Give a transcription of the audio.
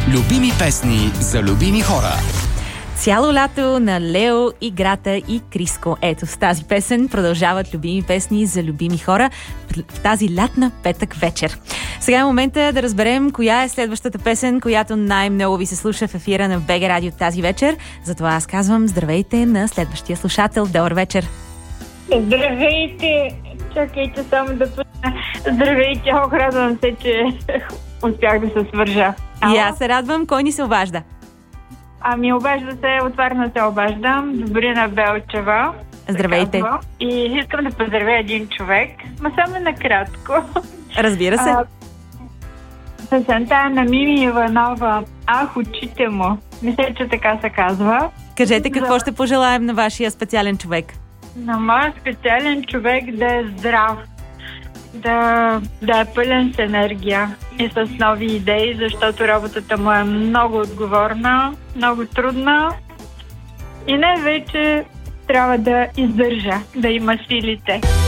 Любими песни за любими хора. Цяло лято на Лео, Играта и Криско. Ето, с тази песен продължават любими песни за любими хора в тази лятна петък вечер. Сега е момента да разберем коя е следващата песен, която най-много ви се слуша в ефира на БГ Радио тази вечер. Затова аз казвам здравейте на следващия слушател. Добър вечер! Здравейте! Чакайте само да пусна. Здравейте! Радвам се, че успях да се свържа. И аз се радвам. Кой ни се обажда? Обажда се, от Варна се обаждам. Добрина Белчева. Здравейте. И искам да поздравя един човек, но само накратко. Разбира се. Песента на Мими Иванова "Ах, очите му". Мисля, че така се казва. Кажете какво ще пожелаем на вашия специален човек. На моя специален човек да е здрав, да е пълен с енергия и с нови идеи, защото работата му е много отговорна, много трудна и най-вече трябва да издържа, да има силите.